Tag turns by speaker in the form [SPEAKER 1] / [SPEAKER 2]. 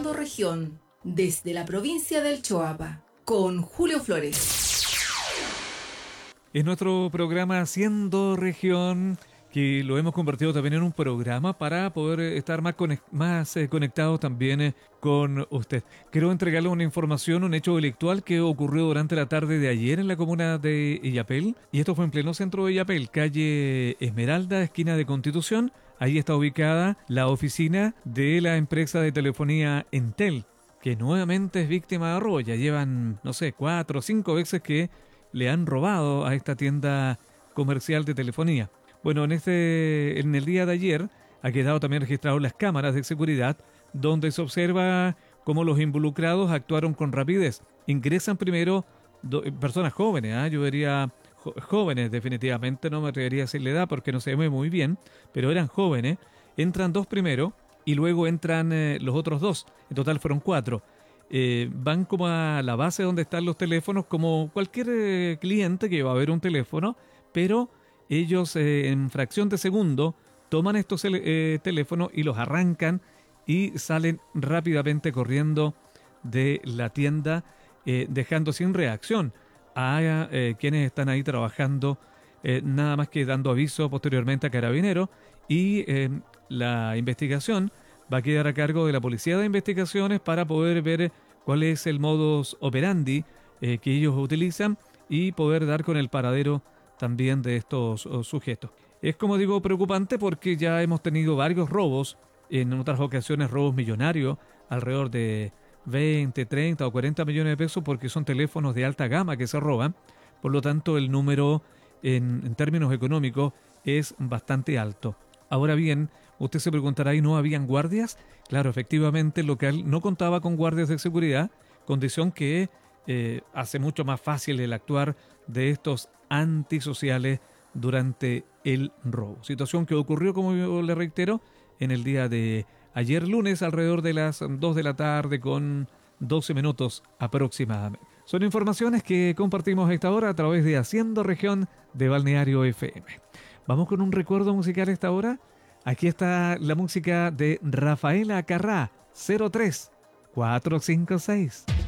[SPEAKER 1] Haciendo Región, desde la provincia del Choapa, con Julio Flores.
[SPEAKER 2] Es nuestro programa Haciendo Región, que lo hemos convertido también en un programa para poder estar más conectados también con usted. Quiero entregarle una información, un hecho delictual que ocurrió durante la tarde de ayer en la comuna de Illapel, y esto fue en pleno centro de Illapel, calle Esmeralda, esquina de Constitución. Ahí está ubicada la oficina de la empresa de telefonía Entel, que nuevamente es víctima de robo. Ya llevan, 4 o 5 veces que le han robado a esta tienda comercial de telefonía. Bueno, en el día de ayer ha quedado también registrado las cámaras de seguridad, donde se observa cómo los involucrados actuaron con rapidez. Ingresan primero personas jóvenes, yo diría jóvenes definitivamente, no me atrevería a decirle edad porque no se ve muy bien, pero eran jóvenes. Entran 2 primero y luego entran los otros 2, en total fueron 4. Van como a la base donde están los teléfonos, como cualquier cliente que va a ver un teléfono, pero ellos en fracción de segundo toman estos teléfonos y los arrancan y salen rápidamente corriendo de la tienda, dejando sin reacción a quienes están ahí trabajando, nada más que dando aviso posteriormente a Carabineros, y la investigación va a quedar a cargo de la Policía de Investigaciones para poder ver cuál es el modus operandi que ellos utilizan y poder dar con el paradero también de estos sujetos. Es, como digo, preocupante porque ya hemos tenido varios robos, en otras ocasiones robos millonarios, alrededor de 20, 30 o 40 millones de pesos, porque son teléfonos de alta gama que se roban. Por lo tanto, el número en términos económicos es bastante alto. Ahora bien, usted se preguntará, ¿y no habían guardias? Claro, efectivamente el local no contaba con guardias de seguridad, condición que hace mucho más fácil el actuar de estos antisociales durante el robo. Situación que ocurrió, como yo le reitero, en el día de ayer lunes, alrededor de las 2 de la tarde con 12 minutos aproximadamente. Son informaciones que compartimos a esta hora a través de Haciendo Región de Balneario FM. Vamos con un recuerdo musical a esta hora. Aquí está la música de Rafaela Carrá, 03456.